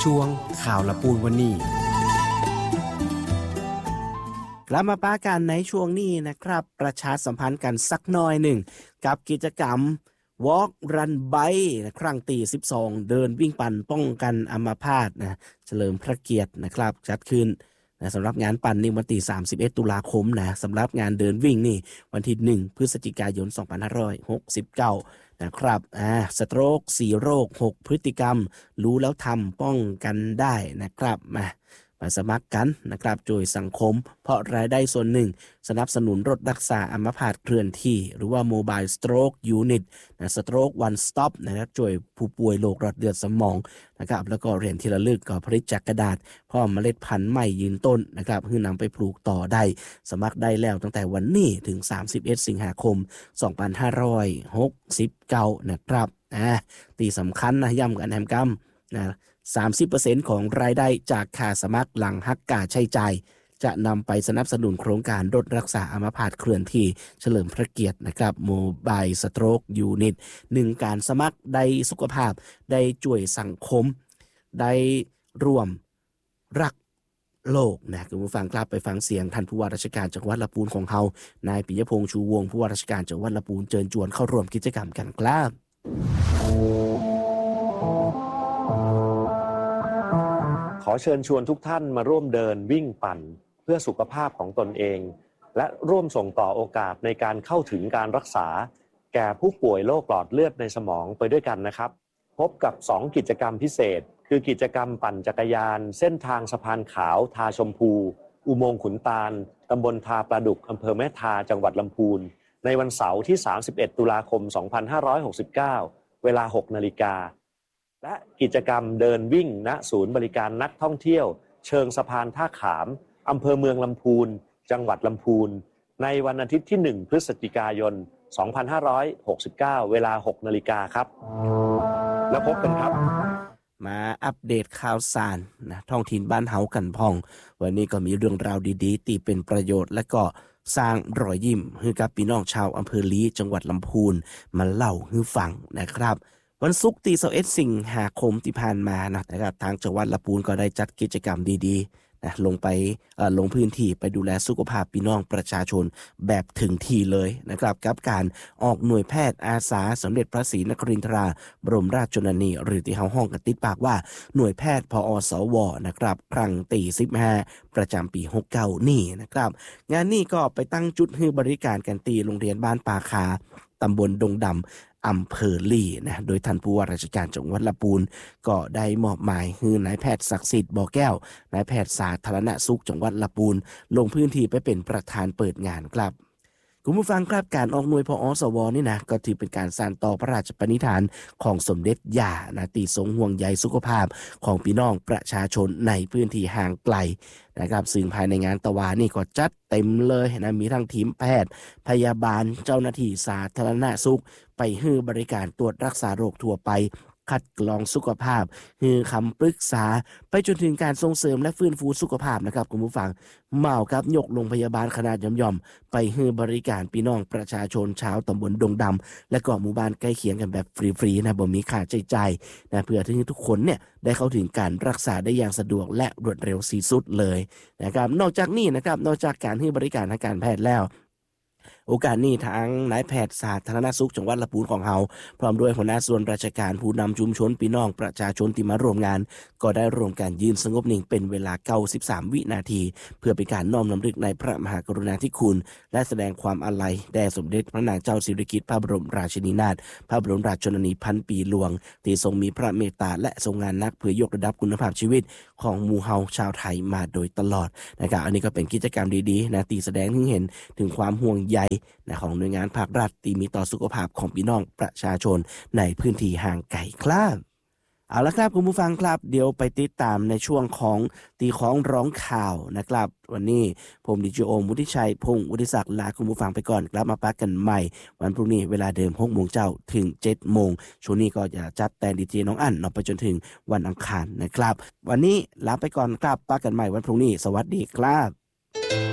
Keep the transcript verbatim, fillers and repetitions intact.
ช่วงข่าวละปูนวันนี้กลับมาป้ากันในช่วงนี้นะครับประชาสัมพันธ์กันสักหน่อยหนึ่งกับกิจกรรม Walk Run Bike นะครั้งที่สิบสองเดินวิ่งปั่นป้องกันอัมพาตนะเฉลิมพระเกียรตินะครับจัดขึ้นนะสำหรับงานปั่นนี่วันที่สามสิบเอ็ดตุลาคมนะสำหรับงานเดินวิ่งนี่วันที่หนึ่งพฤศจิกายนสองพันห้าร้อยหกสิบเก้านะครับอ่าสโตรกสี่โรคหกพฤติกรรมรู้แล้วทำป้องกันได้นะครับมามาสมัครกันนะครับช่วยสังคมเพราะรายได้ส่วนหนึ่งสนับสนุนรถรักษาอัมพาตเคลื่อนที่หรือว่า Mobile Stroke Unit นะ Stroke One Stop นะครับช่วยผู้ป่วยโรคหลอดเลือดสมองนะครับแล้วก็เหรียญที่ระลึกก็ผลิตจากกระดาษพร้อมเมล็ดพันธุ์ใหม่ยืนต้นนะครับเพื่อนำไปปลูกต่อได้สมัครได้แล้วตั้งแต่วันนี้ถึงสามสิบเอ็ดสิงหาคมสองพันห้าร้อยหกสิบเก้านะครับอ่าที่สำคัญนะย้ำกันแฮมกัมนะสามสิบเปอร์เซ็นต์ ของรายได้จากค่าสมัครหลังหักค่าใช้จ่ายจะนำไปสนับสนุนโครงการรถรักษาอัมพาตเคลื่อนที่เฉลิมพระเกียรตินะครับ Mobile Stroke Unit หนึ่งการสมัครได้สุขภาพได้ช่วยสังคมได้ร่วมรักโลกนะคุณผู้ฟังครับไปฟังเสียงท่านผู้ว่าราชการจังหวัดลำพูนของเฮานายปิยพงษ์ชูวงศ์ผู้ว่าราชการจังหวัดลำพูนเชิญชวนเข้าร่วมกิจกรรมกันครับขอเชิญชวนทุกท่านมาร่วมเดินวิ่งปั่นเพื่อสุขภาพของตนเองและร่วมส่งต่อโอกาสในการเข้าถึงการรักษาแก่ผู้ป่วยโรคหลอดเลือดในสมองไปด้วยกันนะครับพบกับสองกิจกรรมพิเศษคือกิจกรรมปั่นจักรยานเส้นทางสะพานขาวทาชมพูอุโมงค์ขุนตาลตำบลทาปลาดุกอำเภอแม่ทาจังหวัดลำพูนในวันเสาร์ที่สามสิบเอ็ดตุลาคมสองพันห้าร้อยหกสิบเก้าเวลา หกนาฬิกาและกิจกรรมเดินวิ่งณศูนย์บริการนักท่องเที่ยวเชิงสะพานท่าขามอำเภอเมืองลำพูนจังหวัดลำพูนในวันอาทิตย์ที่หนึ่งพฤศจิกายนสองพันห้าร้อยหกสิบเก้าเวลา หกนาฬิกาครับแล้วพบกันครับมาอัปเดตข่าวสารนะท้องถิ่นบ้านเฮากันพองวันนี้ก็มีเรื่องราวดีๆที่เป็นประโยชน์และก็สร้างรอยยิ้มให้กับพี่น้องชาวอำเภอลีจังหวัดลำพูนมาเล่าให้ฟังนะครับวันศุกร์ที่ยี่สิบเอ็ดสิงหาคมที่ผ่านมานะครับทางจังหวัดลำพูนก็ได้จัดกิจกรรมดีๆนะลงไปลงพื้นที่ไปดูแลสุขภาพพี่น้องประชาชนแบบถึงที่เลยนะครับกับการออกหน่วยแพทย์อาสาสมเด็จพระศรีนครินทราบรมราชชนนีหรือที่เฮาห้องกันติดปากว่าหน่วยแพทย์พอสวนะครับครั้งที่สิบห้าประจำปีหกสิบเก้านี่นะครับงานนี้ก็ไปตั้งจุดให้บริการกันตีโรงเรียนบ้านป่าคาตำบลดงดำอำเภอลี่นะโดยท่านผู้ว่าราชการจังหวัดลำพูนก็ได้มอบหมายให้นายแพทย์ศักดิ์สิทธิ์บ่อแก้วนายแพทย์สาธารณสุขจังหวัดลำพูนลงพื้นที่ไปเป็นประธานเปิดงานครับคุณผู้ฟังครับการออกหน่วยพอสวนี่นะก็ถือเป็นการสานต่อพระราชปณิธานของสมเด็จย่านะตีทรงห่วงใยสุขภาพของพี่น้องประชาชนในพื้นที่ห่างไกลนะครับซึ่งภายในงานตะวานี่ก็จัดเต็มเลยนะมีทั้งทีมแพทย์พยาบาลเจ้าหน้าที่สาธารณสุขไปให้บริการตรวจรักษาโรคทั่วไปคัดกรองสุขภาพให้คำปรึกษาไปจนถึงการส่งเสริมและฟื้นฟูสุขภาพนะครับคุณผู้ฟังเมากับยกโรงพยาบาลขนาดย่อมๆไปให้บริการพี่น้องประชาชนชาวตำบลดงดำและก็หมู่บ้านใกล้เคียงกันแบบฟรีๆนะบ่มีค่าใช้จ่ายนะเพื่อที่ทุกคนเนี่ยได้เข้าถึงการรักษาได้อย่างสะดวกและรวดเร็วที่สุดเลยนะครับนอกจากนี้นะครับนอกจากการให้บริการทางการแพทย์แล้วโอกาสนี้ทางนายแพทย์สาธารณสุขจังหวัดลำพูนของเฮาพร้อมด้วยหัวหน้าส่วนราชการผู้นำชุมชนพี่น้องประชาชนที่มาร่วมงานก็ได้ร่วมกันยืนสงบนิ่งเป็นเวลาเก้าสิบสามวินาทีเพื่อเป็นการน้อมรำลึกในพระมหากรุณาธิคุณและแสดงความอาลัยแด่สมเด็จพระนางเจ้าสิริกิติ์พระบรมราชินีนาถพระบรมราชชนนีพันปีหลวงที่ทรงมีพระเมตตาและทรงงานหนักเพื่อยกระดับคุณภาพชีวิตของหมู่เฮาชาวไทยมาโดยตลอดนะครับอันนี้ก็เป็นกิจกรรมดีๆนะที่แสดงถึงเห็นถึงความห่วงใยนะของหน่วยงานภาครัฐที่มีต่อสุขภาพของพี่น้องประชาชนในพื้นที่ห่างไกลครับเอาละครับคุณผู้ฟังครับเดี๋ยวไปติดตามในช่วงของตีของร้องข่าวนะครับวันนี้ผมดิจิโอมวุฒิชัยพงศ์วุฒิศักดิ์ลาคุณผู้ฟังไปก่อนกลับมาพบกันใหม่วันพรุ่งนี้เวลาเดิม หกโมงเช้าถึง เจ็ดโมงช่วงนี้ก็จะจัดแต่ดีเจน้องอั้นไปจนถึงวันอังคารนะครับวันนี้ลาไปก่อนครับพบกันใหม่วันพรุ่งนี้สวัสดีครับ